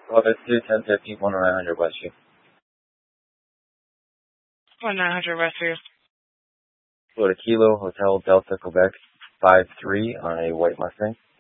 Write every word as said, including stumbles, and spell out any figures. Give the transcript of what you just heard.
eleven two ten fifty one nine hundred Westview. one nine hundred Westview. Go to Kilo Hotel Delta Quebec five three on a white Mustang.